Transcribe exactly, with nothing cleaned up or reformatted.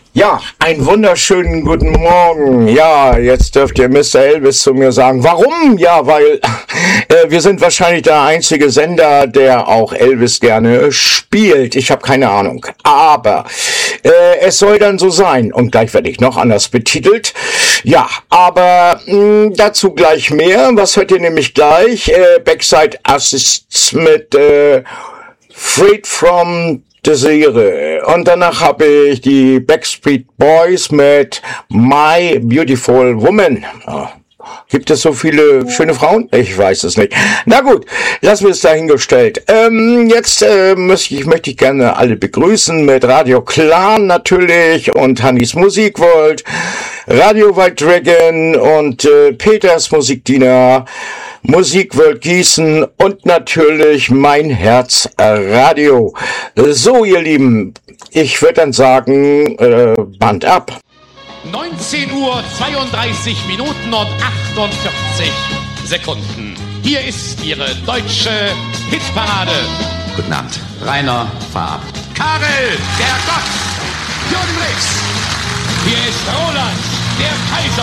Ja, einen wunderschönen guten Morgen. Ja, jetzt dürft ihr Mister Elvis zu mir sagen. Warum? Ja, weil äh, wir sind wahrscheinlich der einzige Sender, der auch Elvis gerne spielt. Ich habe keine Ahnung. Aber äh, es soll dann so sein. Und gleich werde ich noch anders betitelt. Ja, aber mh, dazu gleich mehr. Was hört ihr nämlich gleich? Äh, Backside Assists mit äh, Freed from Desire. Und danach habe ich die Backstreet Boys mit My Beautiful Woman. Oh. Gibt es so viele schöne Frauen? Ich weiß es nicht. Na gut, lassen wir es dahingestellt. Ähm, jetzt äh, möchte ich, möchte ich gerne alle begrüßen mit Radio Clan natürlich und Hannis Musikworld, Radio White Dragon und äh, Peters Musikdiener, Musikworld Gießen und natürlich mein Herz Radio. So, ihr Lieben, ich würde dann sagen, äh, Band ab. neunzehn Uhr zweiunddreißig Minuten und achtundvierzig Sekunden. Hier ist Ihre deutsche Hitparade. Guten Abend. Rainer, fahr ab. Karel, der Gott. Jürgen Briggs. Hier ist Roland, der Kaiser.